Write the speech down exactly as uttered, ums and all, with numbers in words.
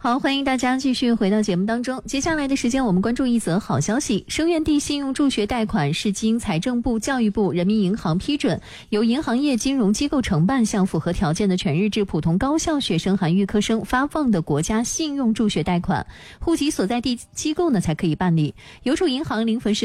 好，欢迎大家继续回到节目当中。接下来的时间，我们关注一则好消息：生源地信用助学贷款是经财政部、教育部、人民银行批准，由银行业金融机构承办，向符合条件的全日制普通高校学生含预科生发放的国家信用助学贷款，户籍所在地机构呢才可以办理。邮储银行临汾市